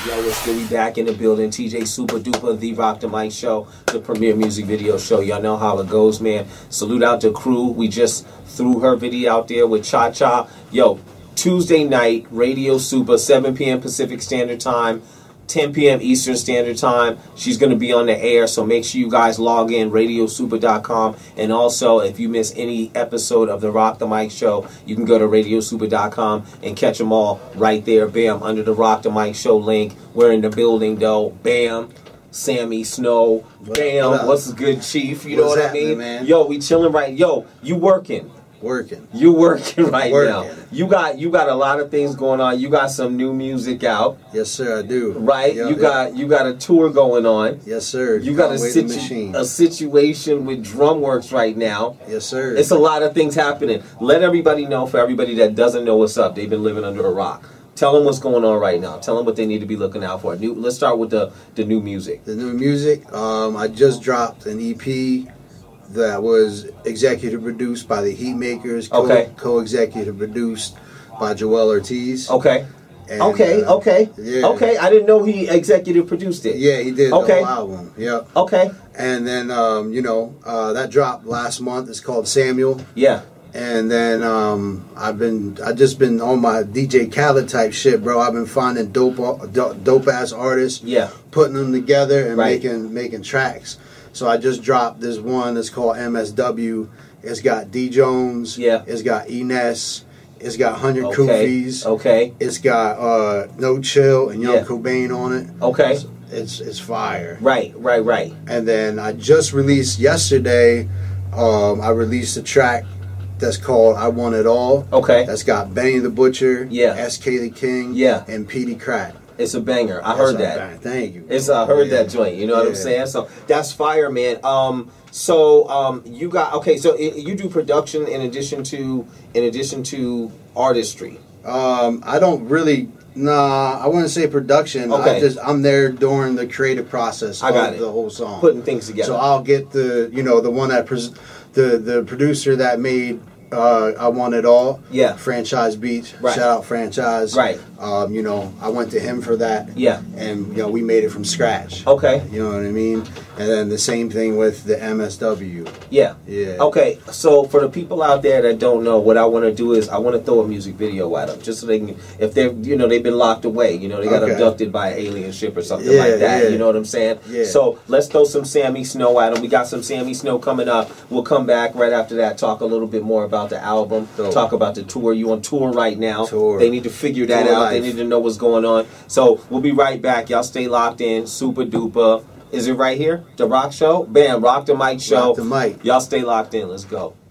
Yo, it's good. We back in the building. TJ Super Duper, the Rock the Mic Show, the premier music video show. Y'all know how it goes, man. Salute out to Crew. We just threw her video out there with Cha Cha. Yo, Tuesday night, Radio Super, 7 p.m. Pacific Standard Time, 10 p.m. Eastern Standard Time. She's going to be on the air, so make sure you guys log in, radiosuper.com. And also, if you miss any episode of the Rock the Mic Show, you can go to radiosuper.com and catch them all right there. Bam, under the Rock the Mic Show link. We're in the building, though. Bam. Sammy Snow. Bam. What's good, Chief? You know what I mean? Man? Yo, we chilling right. Yo, you working. You working right now. You got a lot of things going on. You got some new music out. Yes, sir, I do. Right? Yep, you got a tour going on. Yes, sir. You got a situation with Drumworks right now. Yes, sir. It's a lot of things happening. Let everybody know, for everybody that doesn't know what's up, they've been living under a rock. Tell them what's going on right now. Tell them what they need to be looking out for. Let's start with the new music. The new music, I just dropped an EP that was executive produced by the Heatmakers, co-executive produced by Joel Ortiz. Okay. And, okay. Yeah. Okay. I didn't know he executive produced it. Yeah, he did the whole album. Yep. Okay. And then that dropped last month. It's called Samuel. Yeah. And then I just been on my DJ Khaled type shit, bro. I've been finding dope ass artists, putting them together and making tracks. So I just dropped this one that's called MSW. It's got D Jones. Yeah. It's got Ines. It's got 100 Kufis. Okay. It's got No Chill and Young Cobain on it. Okay. It's fire. Right. And then I just released yesterday. I released a track that's called I Want It All. Okay. That's got Benny the Butcher. Yeah. SK the King. Yeah. And Petey Crack. It's a banger. I heard that. Banger. Thank you. I heard that joint. You know what I'm saying? So that's fire, man. You got you do production in addition to artistry. I don't really. Nah, I wouldn't say production. Okay. I'm there during the creative process of the whole song, putting things together. So I'll get the one that the producer that made I Want It All. Yeah. Franchise Beats. Right. Shout out Franchise. Right. I went to him for that. Yeah. And we made it from scratch. Okay. You know what I mean? And then the same thing with the MSW. Yeah. Yeah. Okay. So for the people out there that don't know, what I want to do is I want to throw a music video at them, just so they can, if they're they've been locked away, they got abducted by an alien ship or something like that. Yeah. You know what I'm saying? Yeah. So let's throw some Sammy Snow at them. We got some Sammy Snow coming up. We'll come back right after that, talk a little bit more about the album, talk about the tour. You on tour right now? Tour. They need to figure that out. They need to know what's going on. So we'll be right back. Y'all stay locked in. Super duper. Is it right here? The Rock Show? Bam, Rock the Mic Show. Rock the Mic. Y'all stay locked in. Let's go.